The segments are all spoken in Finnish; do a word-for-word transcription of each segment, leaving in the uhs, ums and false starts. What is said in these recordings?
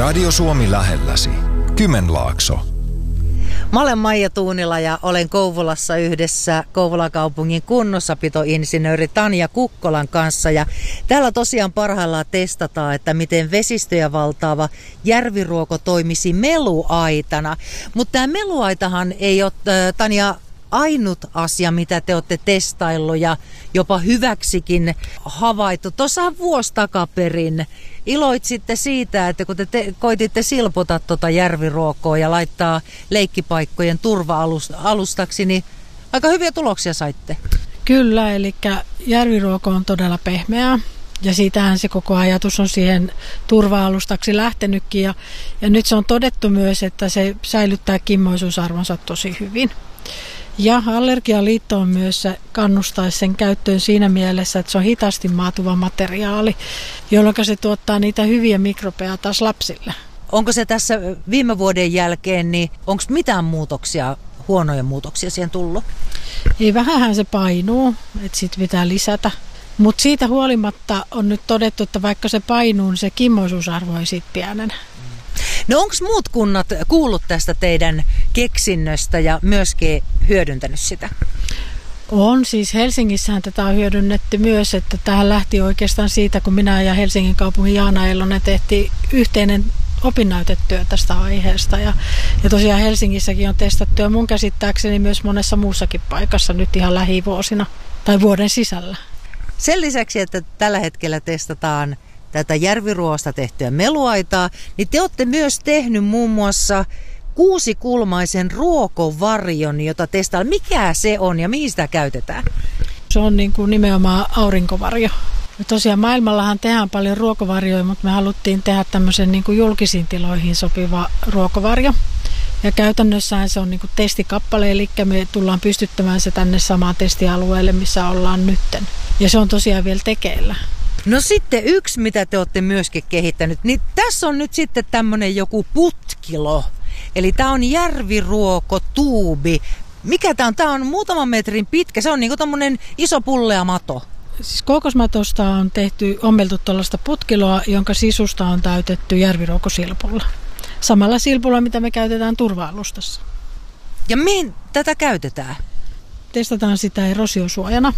Radio Suomi lähelläsi. Kymenlaakso. Mä olen Maija Tuunila ja olen Kouvolassa yhdessä Kouvolan kaupungin kunnossapitoinsinööri Tanja Kukkolan kanssa. Ja täällä tosiaan parhaillaan testataan, että miten vesistöjä valtaava järviruoko toimisi meluaitana. Mutta tämä meluaitahan ei ole, Tanja, ainut asia, mitä te olette testaillut ja jopa hyväksikin havaittu. Tuossa vuosi takaperin iloitsitte siitä, että kun te, te koititte silpota tuota järviruokoa ja laittaa leikkipaikkojen turva-alustaksi, niin aika hyviä tuloksia saitte. Kyllä, eli järviruoko on todella pehmeää. Ja siitähän se koko ajatus on siihen turva-alustaksi lähtenytkin. Ja, ja nyt se on todettu myös, että se säilyttää kimmoisuusarvonsa tosi hyvin. Ja Allergialiitto on myös kannustaisi sen käyttöön siinä mielessä, että se on hitaasti maatuva materiaali, jolloin se tuottaa niitä hyviä mikrobeja taas lapsille. Onko se tässä viime vuoden jälkeen, niin onko mitään muutoksia, huonoja muutoksia siihen tullut? Ei, vähänhän se painuu, että sitten pitää lisätä. Mutta siitä huolimatta on nyt todettu, että vaikka se painuu, niin se kimmoisuusarvo ei siitä pienenä. No onko muut kunnat kuullut tästä teidän keksinnöstä ja myöskin hyödyntänyt sitä? On, siis Helsingissähän tätä on hyödynnetty myös, että tähän lähti oikeastaan siitä, kun minä ja Helsingin kaupungin Jaana Ellonen tehtiin yhteinen opinnäytetyö tästä aiheesta. Ja, ja tosiaan Helsingissäkin on testattu ja mun käsittääkseni myös monessa muussakin paikassa nyt ihan lähivuosina tai vuoden sisällä. Sen lisäksi, että tällä hetkellä testataan tätä järviruoasta tehtyä meluaitaa, niin te olette myös tehnyt muun muassa kuusikulmaisen ruokovarjon, jota testaillaan. Mikä se on ja mihin sitä käytetään? Se on niin kuin nimenomaan aurinkovarjo. Ja tosiaan maailmallahan tehdään paljon ruokovarjoja, mutta me haluttiin tehdä tämmöisen niin kuin julkisiin tiloihin sopiva ruokovarjo. Ja käytännössähän se on niin kuin testikappale, eli me tullaan pystyttämään se tänne samaan testialueelle, missä ollaan nytten. Ja se on tosiaan vielä tekeillä. No sitten yksi, mitä te olette myöskin kehittänyt, niin tässä on nyt sitten tämmöinen joku putkilo. Eli tämä on järviruokotuubi. Mikä tämä on? Tämä on muutaman metrin pitkä. Se on niin kuin tommoinen iso pullea mato. Siis kookosmatosta on tehty, ommeltu tuollaista putkiloa, jonka sisusta on täytetty järviruokosilpulla. Samalla silpulla, mitä me käytetään turva-alustassa. Ja mihin tätä käytetään? Testataan sitä erosiosuojana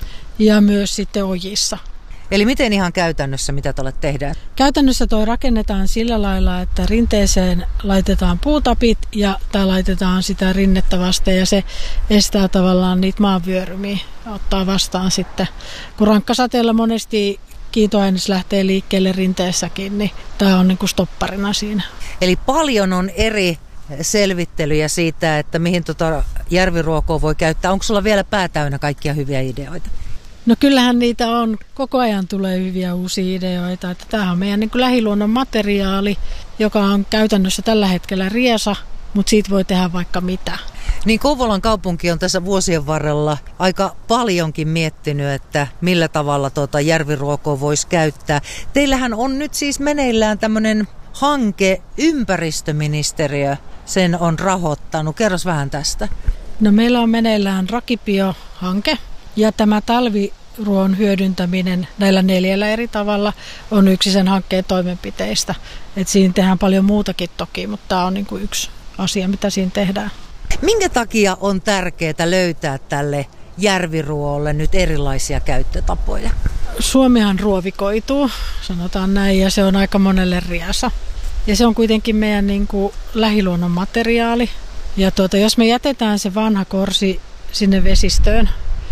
ja myös sitten ojissa. Eli miten ihan käytännössä, mitä tuolle tehdään? Käytännössä toi rakennetaan sillä lailla, että rinteeseen laitetaan puutapit ja tää laitetaan sitä rinnettä vasten ja se estää tavallaan niitä maanvyörymiä. Ottaa vastaan sitten, kun rankkasateella monesti kiintoaines lähtee liikkeelle rinteessäkin, niin tää on niinku stopparina siinä. Eli paljon on eri selvittelyjä siitä, että mihin tuota järviruokoa voi käyttää. Onko sulla vielä pää täynnä kaikkia hyviä ideoita? No kyllähän niitä on. Koko ajan tulee hyviä uusia ideoita. Että tämähän on meidän niin kuin lähiluonnon materiaali, joka on käytännössä tällä hetkellä riesa, mutta siitä voi tehdä vaikka mitä. Niin Kouvolan kaupunki on tässä vuosien varrella aika paljonkin miettinyt, että millä tavalla tuota järviruokoa voisi käyttää. Teillähän on nyt siis meneillään tämmöinen hanke, ympäristöministeriö sen on rahoittanut. Kerros vähän tästä. No meillä on meneillään Rakipio-hanke. Ja tämä talviruon hyödyntäminen näillä neljällä eri tavalla on yksi sen hankkeen toimenpiteistä. Et siinä tehdään paljon muutakin toki, mutta tämä on niin kuin yksi asia, mitä siinä tehdään. Minkä takia on tärkeää löytää tälle järviruolle nyt erilaisia käyttötapoja? Suomihan ruovikoituu, sanotaan näin, ja se on aika monelle riesa. Ja se on kuitenkin meidän niin kuin lähiluonnon materiaali. Ja tuota, jos me jätetään se vanha korsi sinne vesistöön,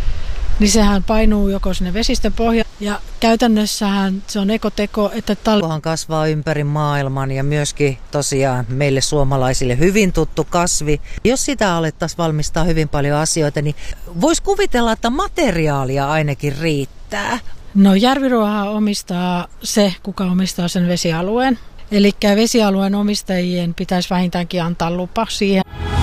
niin sehän painuu joko sinne vesistön pohjaan. Ja käytännössähän se on ekoteko, että talvihan kasvaa ympäri maailman ja myöskin tosiaan meille suomalaisille hyvin tuttu kasvi. Jos sitä alettaisiin valmistaa hyvin paljon asioita, niin voisi kuvitella, että materiaalia ainakin riittää. No järviruohaa omistaa se, kuka omistaa sen vesialueen. Eli vesialueen omistajien pitäisi vähintäänkin antaa lupa siihen.